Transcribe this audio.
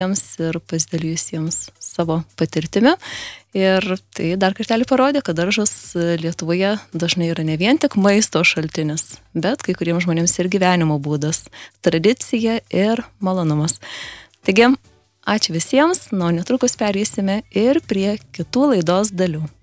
ir pasidalijusiems savo patirtimi. Ir tai dar kartelį parodė, kad daržas Lietuvoje dažnai yra ne vien tik maisto šaltinis, bet kai kuriems žmonėms ir gyvenimo būdas, tradicija ir malonumas. Taigi, ačiū visiems, netrukus perėsime ir prie kitų laidos dalių.